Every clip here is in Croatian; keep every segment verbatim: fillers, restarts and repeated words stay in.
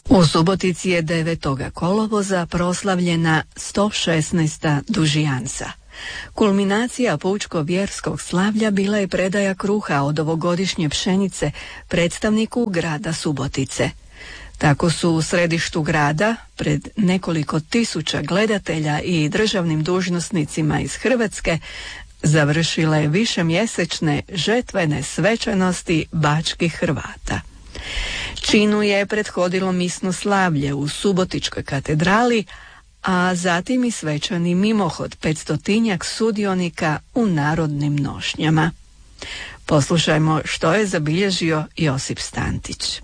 U Subotici je devetog kolovoza proslavljena sto šesnaesta dužijansa. Kulminacija pučko-vjerskog slavlja bila je predaja kruha od ovogodišnje pšenice predstavniku grada Subotice. Tako su u središtu grada, pred nekoliko tisuća gledatelja i državnim dužnosnicima iz Hrvatske, završile višemjesečne žetvene svečanosti bačkih Hrvata. Činu je prethodilo misno slavlje u Subotičkoj katedrali, a zatim i svečani mimohod petstotinjak sudionika u narodnim nošnjama. Poslušajmo što je zabilježio Josip Stantić.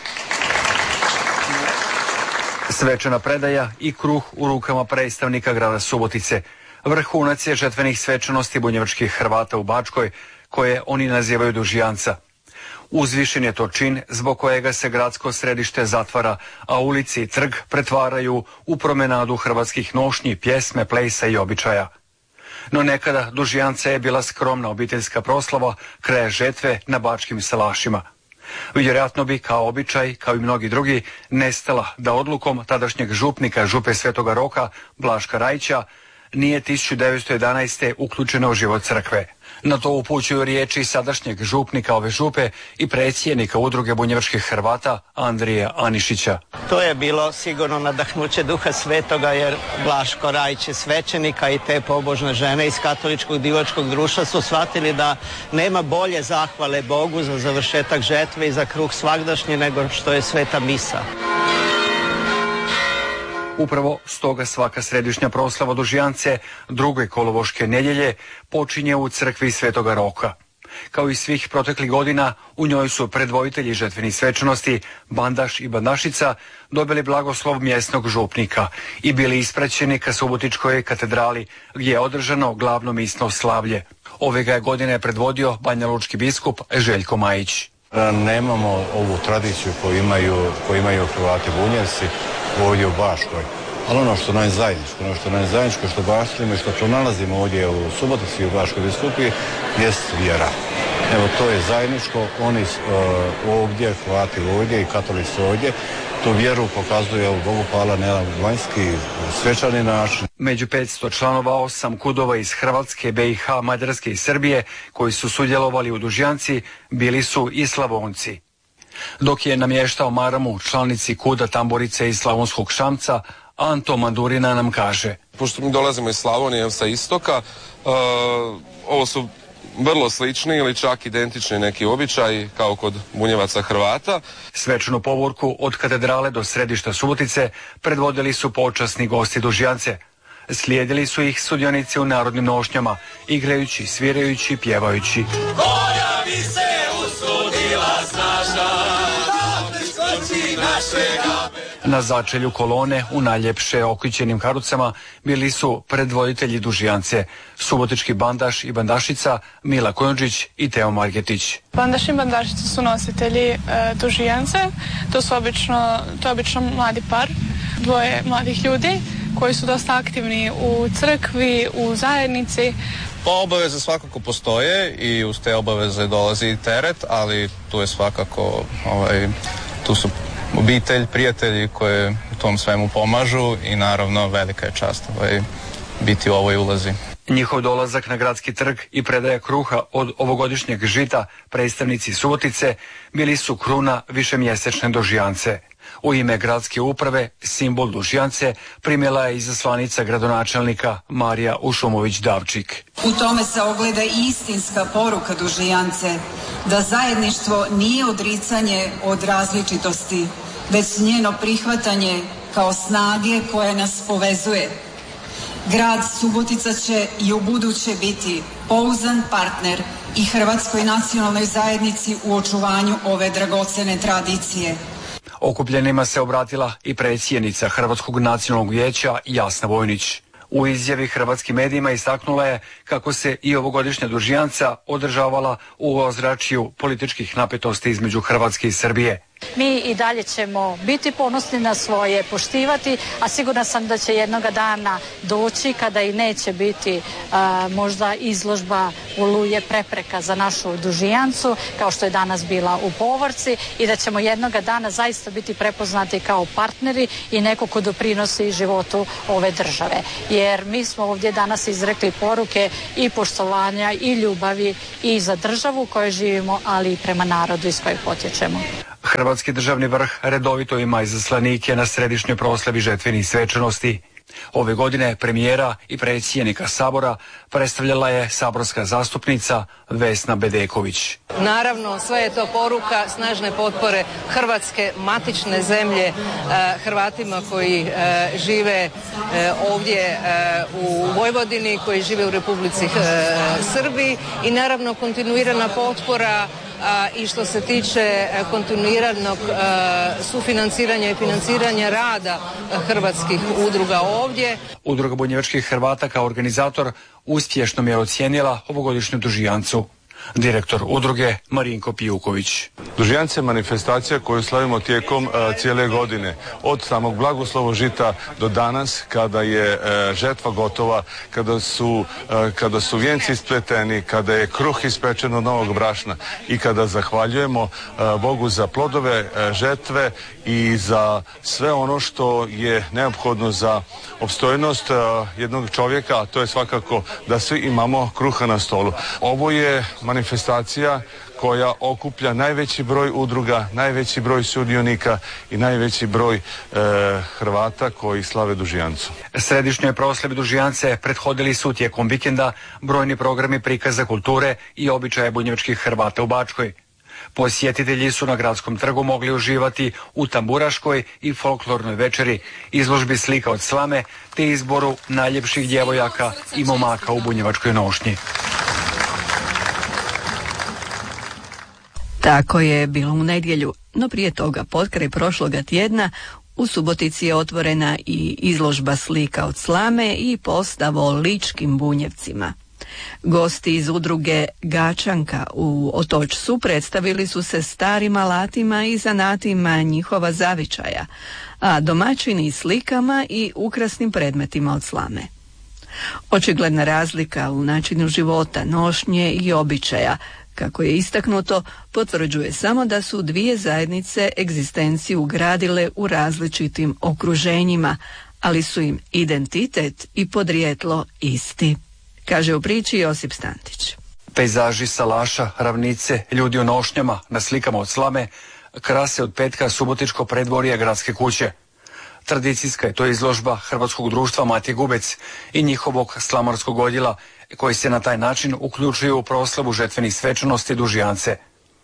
Svečana predaja i kruh u rukama predstavnika grada Subotice. Vrhunac je žetvenih svečanosti bunjevačkih Hrvata u Bačkoj, koje oni nazivaju dužijanca. Uzvišen je to čin zbog kojega se gradsko središte zatvara, a ulici i trg pretvaraju u promenadu hrvatskih nošnji, pjesme, plesa i običaja. No nekada dužijanca je bila skromna obiteljska proslava kraja žetve na bačkim salašima. Vjerojatno bi, kao običaj, kao i mnogi drugi, nestala da odlukom tadašnjeg župnika župe Svetoga Roka, Blaška Rajića, nije tisuću devetsto jedanaeste. uključena u život crkve. Na to upućuju riječi sadašnjeg župnika ove župe i predsjednika udruge bunjevačkih Hrvata Andrija Anišića. To je bilo sigurno nadahnuće Duha Svetoga, jer Blaško Rajić je svećenika i te pobožne žene iz katoličkog divačkog društva su shvatili da nema bolje zahvale Bogu za završetak žetve i za kruh svagdašnji nego što je sveta misa. Upravo stoga svaka središnja proslava dužijance druge kolovoške nedjelje počinje u crkvi Svetoga Roka. Kao i svih proteklih godina, u njoj su predvoditelji žetvenih svečanosti, Bandaš i Bandašica, dobili blagoslov mjesnog župnika i bili ispraćeni ka Subotičkoj katedrali, gdje je održano glavno misno slavlje. Ove ga je godine predvodio banjalučki biskup Željko Majić. Nemamo ovu tradiciju koju imaju, koju imaju Hrvati Bunjevci ovdje u Baškoj. Ali ono što nam je zajedničko, ono što nam je zajedničko, što baštimo i što pronalazimo ovdje u Subotici i u Baškoj biskupiji, jest vjera. Evo, to je zajedničko, oni uh, ovdje, Hrvati ovdje i katolici ovdje, tu vjeru pokazuju, evo, Bogu hvala, na jedan vanjski svečani način. Među petsto članova osam kudova iz Hrvatske, B i H, Mađarske i Srbije, koji su sudjelovali u dužjanci, bili su i Slavonci. Dok je namještao maramu članici kuda Tamburice iz Slavonskog Šamca, Anto Mandurina nam kaže. Pošto mi dolazimo iz Slavonije, sa istoka, uh, ovo su vrlo slični ili čak identični neki običaji kao kod Bunjevaca Hrvata. Svečanu povorku od katedrale do središta Subotice predvodili su počasni gosti dužjance. Slijedili su ih sudionici u narodnim nošnjama, igrajući, svirajući, pjevajući. Koja bi se usudila snažna, da preskoči našega. Na začelju kolone u najljepše okličenim karucama bili su predvoditelji dužijance, subotički Bandaš i Bandašica, Mila Kojundžić i Teo Margetić. Bandaš i Bandašica su nositelji e, dužijance, to su obično, to je obično mladi par, dvoje mladih ljudi koji su dosta aktivni u crkvi, u zajednici. Obaveze svakako postoje i uz te obaveze dolazi teret, ali tu je svakako, ovaj, tu su obitelj, prijatelji koji u tom svemu pomažu i naravno velika je čast ovaj, biti u ovoj ulozi. Njihov dolazak na gradski trg i predaja kruha od ovogodišnjeg žita predstavnici Subotice bili su kruna višemjesečne dužijance. U ime gradske uprave simbol dužijance primjela je izaslanica gradonačelnika Marija Ušumović-Davčik. U tome se ogleda istinska poruka dužijance, da zajedništvo nije odricanje od različitosti, već njeno prihvatanje kao snage koja nas povezuje. Grad Subotica će i u buduće biti pouzdan partner i Hrvatskoj nacionalnoj zajednici u očuvanju ove dragocjene tradicije. Okupljenima se obratila i predsjednica Hrvatskog nacionalnog vijeća Jasna Vojnić. U izjavi hrvatskim medijima istaknula je kako se i ovogodišnja dužijanca održavala u ozračju političkih napetosti između Hrvatske i Srbije. Mi i dalje ćemo biti ponosni na svoje, poštivati, a sigurna sam da će jednoga dana doći kada i neće biti a, možda izložba Oluje prepreka za našu Dužijancu, kao što je danas bila u Povorci, i da ćemo jednoga dana zaista biti prepoznati kao partneri i neko ko doprinosi životu ove države. Jer mi smo ovdje danas izrekli poruke i poštovanja i ljubavi i za državu u kojoj živimo, ali i prema narodu iz kojeg potječemo. Hrvatski državni vrh redovito ima izaslanike na središnjoj proslavi žetvenih svečanosti. Ove godine premijera i predsjednika Sabora predstavljala je saborska zastupnica Vesna Bedeković. Naravno, sve je to poruka snažne potpore Hrvatske, matične zemlje, Hrvatima koji žive ovdje u Vojvodini, koji žive u Republici Srbiji, i naravno kontinuirana potpora i što se tiče kontinuiranog sufinanciranja i financiranja rada hrvatskih udruga ovdje. Udruga bunjevačkih Hrvata kao organizator uspješno je ocijenila ovogodišnju Dužijancu. Direktor udruge Marinko Pijuković. Dužijanca je manifestacija koju slavimo tijekom uh, cijele godine. Od samog blagoslovo žita do danas, kada je uh, žetva gotova, kada su, uh, kada su vijenci ispleteni, kada je kruh ispečen od novog brašna i kada zahvaljujemo uh, Bogu za plodove uh, žetve i za sve ono što je neophodno za opstojnost uh, jednog čovjeka, a to je svakako da svi imamo kruha na stolu. Ovo je manifestacija koja okuplja najveći broj udruga, najveći broj sudionika i najveći broj e, Hrvata koji slave Dužijancu. Središnjoj proslavi Dužijance prethodili su tijekom vikenda brojni programi prikaza kulture i običaja bunjevačkih Hrvata u Bačkoj. Posjetitelji su na Gradskom trgu mogli uživati u tamburaškoj i folklornoj večeri, izložbi slika od slame te izboru najljepših djevojaka i momaka u bunjevačkoj nošnji. Tako je bilo u nedjelju, no prije toga, potkraj prošloga tjedna, u Subotici je otvorena i izložba slika od slame i postav o ličkim bunjevcima. Gosti iz udruge Gačanka u Otočcu predstavili su se starim alatima i zanatima njihova zavičaja, a domaćini slikama i ukrasnim predmetima od slame. Očigledna razlika u načinu života, nošnje i običaja, kako je istaknuto, potvrđuje samo da su dvije zajednice egzistenciju gradile u različitim okruženjima, ali su im identitet i podrijetlo isti, kaže u priči Josip Stantić. Pejzaži salaša, ravnice, ljudi u nošnjama na slikama od slame krase od petka subotičko predvorje Gradske kuće. Tradicijska je to izložba Hrvatskog društva Matije Gubec i njihovog slamarskog odjela, koji se na taj način uključuju u proslavu žetvenih svečanosti Dužijance.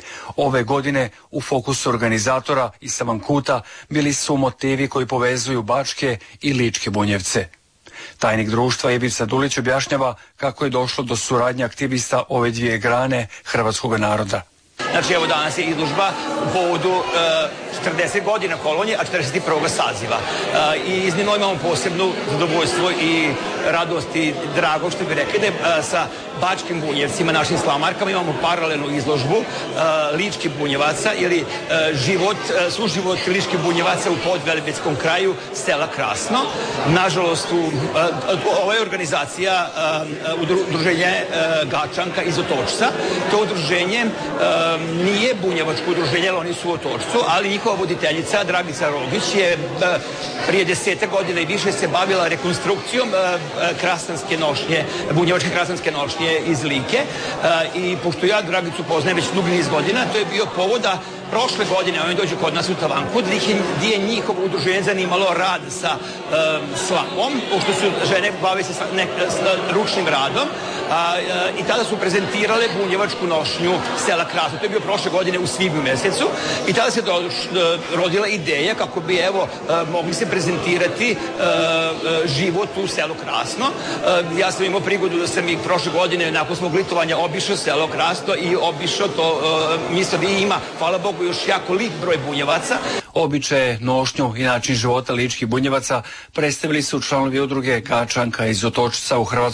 Ove godine u fokusu organizatora i Savankuta bili su motivi koji povezuju bačke i ličke bunjevce. Tajnik društva Ivica Dulić objašnjava kako je došlo do suradnje aktivista ove dvije grane hrvatskog naroda. Znači evo danas je izložba u povodu e, četrdeset godina kolonije, a četrdeset prvog saziva. E, I iznimno imamo posebno zadovoljstvo i radost i drago, što bi rekli, da e, sa bačkim bunjevcima, našim slamarkama, imamo paralelnu izložbu e, ličkih bunjevaca ili e, život, e, suživot ličkih bunjevaca u podvelebetskom kraju sela Krasno. Nažalost, u, e, ova je organizacija e, udruženje e, Gačanka iz Otočca. To udruženje e, nije bunjevačko udruženje, oni su u Otočcu, ali njihova voditeljica Dragica Rogić je prije desete godine i više se bavila rekonstrukcijom krasanske nošnje, bunjevačke krasanske nošnje iz Like, i pošto ja Dragicu poznajem već dugi niz godina, to je bio povoda prošle godine, oni dođu kod nas u Tavanku, gdje je njihovo udruženje zanimalo rad sa e, slamom, pošto su žene bave se sa, ne, sa ručnim radom, a, e, i tada su prezentirale bunjevačku nošnju sela Krasno. To je bio prošle godine u svibnju mjesecu i tada se do, š, rodila ideja kako bi evo e, mogli se prezentirati e, e, život u selu Krasno. E, ja sam imao prigodu da sam i prošle godine nakon svog litovanja obišao selo Krasno i obišao to e, mjesto gdje ima, hvala Bogu, još jako lik broj bunjevaca. Običaje, nošnju i način života ličkih bunjevaca predstavili su članovi udruge Gačanka iz Otočca u Hrvatskoj.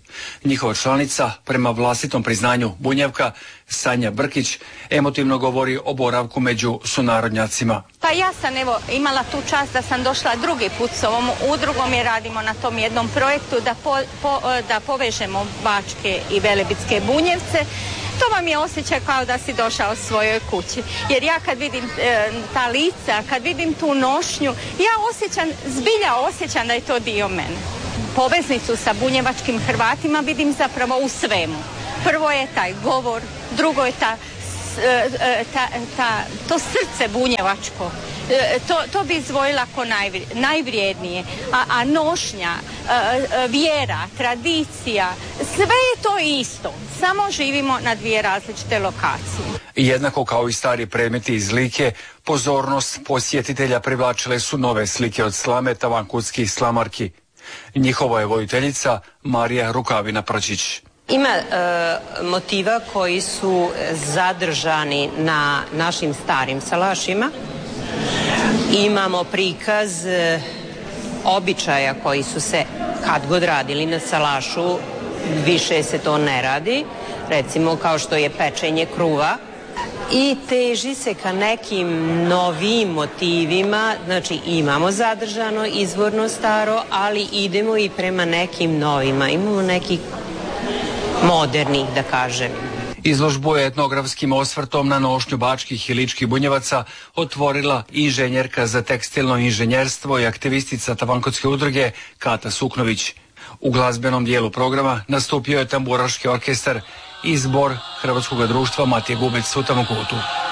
Njihova članica, prema vlastitom priznanju Bunjevka, Sanja Brkić, emotivno govori o boravku među sunarodnjacima. Pa ja sam evo imala tu čast da sam došla drugi put s ovom udrugom i radimo na tom jednom projektu da, po, po, da povežemo Bačke i Velebitske Bunjevce. To vam je osjećaj kao da si došao svojoj kući. Jer ja kad vidim e, ta lica, kad vidim tu nošnju, ja osjećam, zbilja osjećam da je to dio mene. Poveznicu sa bunjevačkim Hrvatima vidim zapravo u svemu. Prvo je taj govor, drugo je ta, ta, ta, to srce bunjevačko. To, to bi izdvojila kao najvri, najvrijednije. A, a nošnja, vjera, tradicija, sve je to isto. Samo živimo na dvije različite lokacije. Jednako kao i stari predmeti iz Like, pozornost posjetitelja privlačile su nove slike od slame tavankutskih slamarki. Njihova je voditeljica Marija Rukavina-Prčić. Ima e, motiva koji su zadržani na našim starim salašima. Imamo prikaz e, običaja koji su se kad god radili na salašu, više se to ne radi. Recimo kao što je pečenje kruva. I teži se ka nekim novim motivima, znači imamo zadržano izvorno staro, ali idemo i prema nekim novima. Imamo nekih modernih, da kažem. Izložbu je etnografskim osvrtom na nošnju bačkih i ličkih bunjevaca otvorila inženjerka za tekstilno inženjerstvo i aktivistica Tavankutske udruge Kata Suknović. U glazbenom dijelu programa nastupio je tamburaški orkestar i zbor Hrvatskog društva Matije Gubec u Tavankutu.